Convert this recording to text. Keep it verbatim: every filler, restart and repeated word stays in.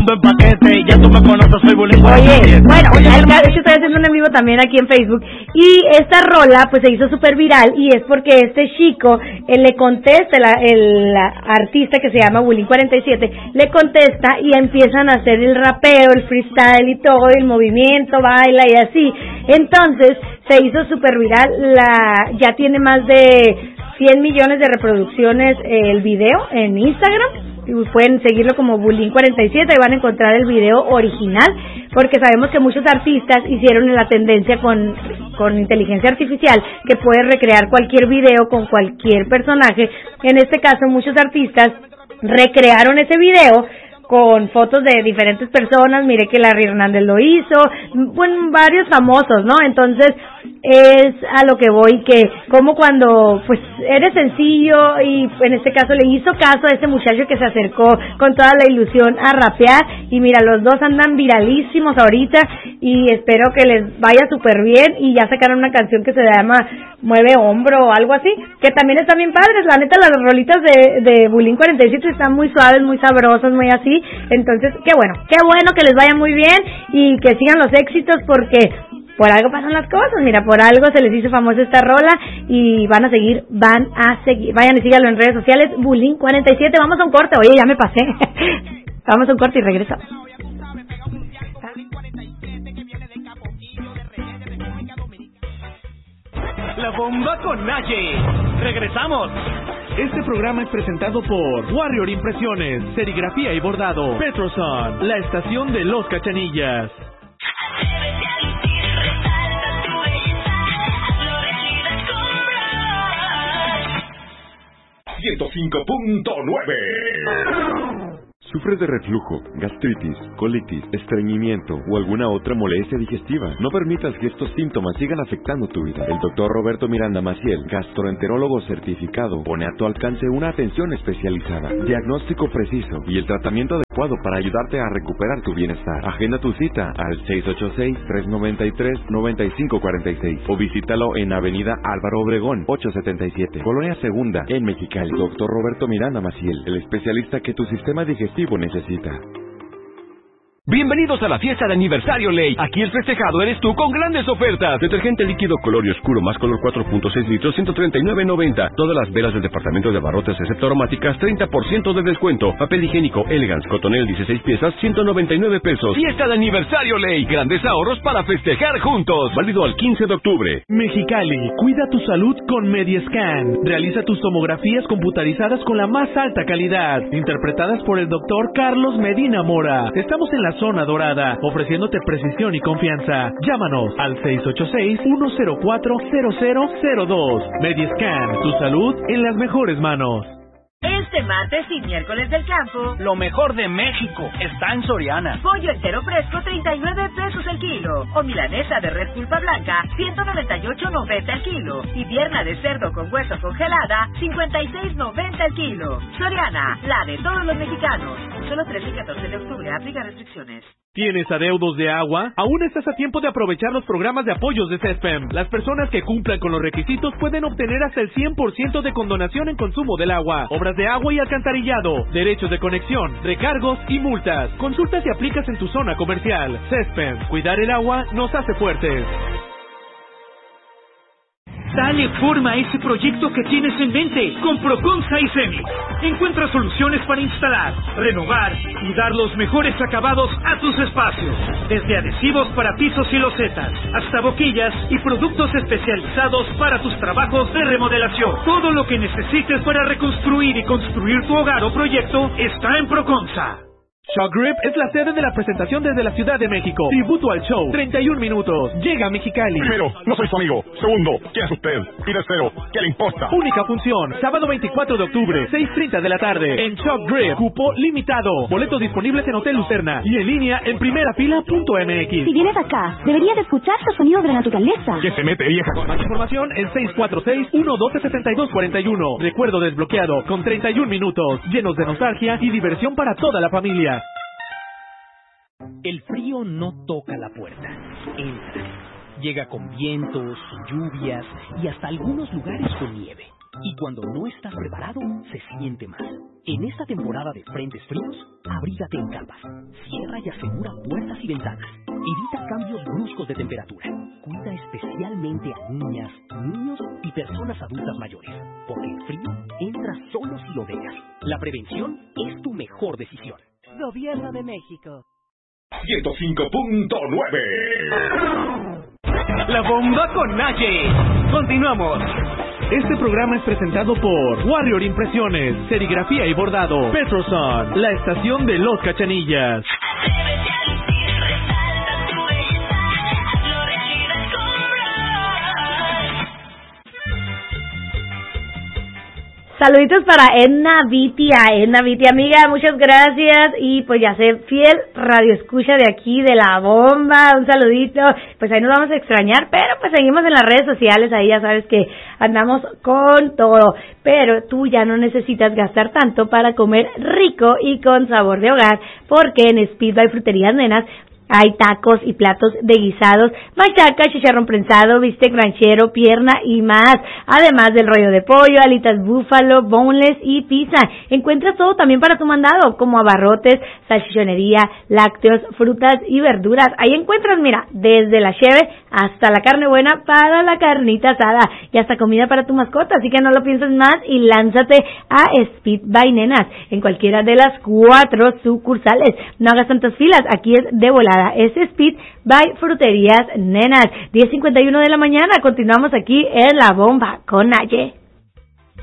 Llegando en paquete, ya tú me conoces, soy Bulín cuarenta y siete. Oye, bueno, Oye, es que estoy haciendo un en vivo también aquí en Facebook. Y esta rola, pues se hizo súper viral. Y es porque este chico eh, le contesta, la, el la artista que se llama Bulín cuarenta y siete, le contesta y empiezan a hacer el rapeo, el freestyle y todo, el movimiento, baila y así. Entonces, se hizo súper viral. La, ya tiene más de cien millones de reproducciones eh, el video en Instagram. Pueden seguirlo como Bulín cuarenta y siete y van a encontrar el video original, porque sabemos que muchos artistas hicieron la tendencia con, con inteligencia artificial, que puede recrear cualquier video con cualquier personaje. En este caso, muchos artistas recrearon ese video con fotos de diferentes personas. Mire que Larry Hernández lo hizo, bueno, varios famosos, ¿no? Entonces es a lo que voy, que como cuando pues eres sencillo, y en este caso le hizo caso a ese muchacho que se acercó con toda la ilusión a rapear, y mira, los dos andan viralísimos ahorita y espero que les vaya súper bien. Y ya sacaron una canción que se llama Mueve Hombro o algo así, que también están bien padres. La neta, las rolitas de, de Bulín cuarenta y siete están muy suaves, muy sabrosas, muy así. Entonces, qué bueno, qué bueno que les vaya muy bien y que sigan los éxitos, porque por algo pasan las cosas. Mira, por algo se les hizo famosa esta rola y van a seguir, van a seguir. Vayan y síganlo en redes sociales, Bulín cuarenta y siete. Vamos a un corte. Oye, ya me pasé. Vamos a un corte y regresamos. La bomba con Naye. Regresamos. Este programa es presentado por Warrior Impresiones, Serigrafía y Bordado, Petroson, la estación de los Cachanillas. ciento cinco punto nueve. ¿Sufres de reflujo, gastritis, colitis, estreñimiento o alguna otra molestia digestiva? No permitas que estos síntomas sigan afectando tu vida. El doctor Roberto Miranda Maciel, gastroenterólogo certificado, pone a tu alcance una atención especializada, diagnóstico preciso y el tratamiento adecuado para ayudarte a recuperar tu bienestar. Agenda tu cita al seis ocho seis, tres nueve tres, nueve cinco cuatro seis o visítalo en Avenida Álvaro Obregón, ochocientos setenta y siete, Colonia Segunda, en Mexicali. Doctor Roberto Miranda Maciel, el especialista que tu sistema digestivo necesita. Bienvenidos a la fiesta de aniversario Ley. Aquí el festejado eres tú con grandes ofertas. Detergente líquido color y oscuro más color cuatro punto seis litros, ciento treinta y nueve noventa. Todas las velas del departamento de abarrotes excepto aromáticas, treinta por ciento de descuento. Papel higiénico Elegance Cotonel dieciséis piezas, ciento noventa y nueve pesos. Fiesta de aniversario Ley. Grandes ahorros para festejar juntos. Válido al quince de octubre. Mexicali, cuida tu salud con Mediascan. Realiza tus tomografías computarizadas con la más alta calidad. Interpretadas por el doctor Carlos Medina Mora. Estamos en la zona dorada, ofreciéndote precisión y confianza. Llámanos al seis ocho seis, uno cero cuatro, cero cero cero dos. Mediascan, tu salud en las mejores manos. Este martes y miércoles del campo, lo mejor de México está en Soriana. Pollo entero fresco, treinta y nueve pesos el kilo. O milanesa de res pulpa blanca, ciento noventa y ocho noventa el kilo. Y pierna de cerdo con hueso congelada, cincuenta y seis noventa el kilo. Soriana, la de todos los mexicanos. Solo trece y catorce de octubre, aplica restricciones. ¿Tienes adeudos de agua? Aún estás a tiempo de aprovechar los programas de apoyos de CESPEM. Las personas que cumplan con los requisitos pueden obtener hasta el cien por ciento de condonación en consumo del agua, obras de agua y alcantarillado, derechos de conexión, recargos y multas. Consulta si aplicas en tu zona comercial. CESPEM, cuidar el agua nos hace fuertes. Dale forma a ese proyecto que tienes en mente con Proconsa y Cemix. Encuentra soluciones para instalar, renovar y dar los mejores acabados a tus espacios. Desde adhesivos para pisos y losetas, hasta boquillas y productos especializados para tus trabajos de remodelación. Todo lo que necesites para reconstruir y construir tu hogar o proyecto está en Proconsa. Shock Grip es la sede de la presentación desde la Ciudad de México. Tributo al show, treinta y un minutos. Llega a Mexicali. Primero, no soy su amigo. Segundo, ¿quién es usted? Y tercero, ¿qué le importa? Única función, sábado veinticuatro de octubre, seis treinta de la tarde. En Shock Grip, cupo limitado. Boletos disponibles en Hotel Lucerna y en línea en primerafila punto m x. Si vienes acá, deberías escuchar los sonidos de la naturaleza. ¿Qué se mete, vieja? Más información en seis cuatro seis, uno uno dos, siete dos cuatro uno. Recuerdo desbloqueado con treinta y un minutos, llenos de nostalgia y diversión para toda la familia. El frío no toca la puerta, entra. Llega con vientos, lluvias y hasta algunos lugares con nieve. Y cuando no estás preparado, se siente más. En esta temporada de frentes fríos, abrígate en capas. Cierra y asegura puertas y ventanas. Evita cambios bruscos de temperatura. Cuida especialmente a niñas, niños y personas adultas mayores, porque el frío entra solo si lo dejas. La prevención es tu mejor decisión. Gobierno de México. ciento cinco punto nueve. La bomba con Naye. Continuamos. Este programa es presentado por Warrior Impresiones, Serigrafía y Bordado, Petroson, la estación de los Cachanillas. Saluditos para Edna Vitia, Edna Vitia, amiga, muchas gracias, y pues ya sé, fiel radioescucha de aquí, de La Bomba, un saludito, pues ahí nos vamos a extrañar, pero pues seguimos en las redes sociales, ahí ya sabes que andamos con todo, pero tú ya no necesitas gastar tanto para comer rico y con sabor de hogar, porque en Speed by Fruterías Nenas hay tacos y platos de guisados, machaca, chicharrón prensado, bistec ranchero, pierna y más. Además del rollo de pollo, alitas búfalo, boneless y pizza. Encuentras todo también para tu mandado, como abarrotes, salchichonería, lácteos, frutas y verduras. Ahí encuentras, mira, desde la cheve hasta la carne buena para la carnita asada y hasta comida para tu mascota. Así que no lo pienses más y lánzate a Speed by Nenas en cualquiera de las cuatro sucursales. No hagas tantas filas, aquí es de volada. Es Speed by Fruterías Nenas, diez cincuenta y uno de la mañana. Continuamos aquí en La Bomba con Naye.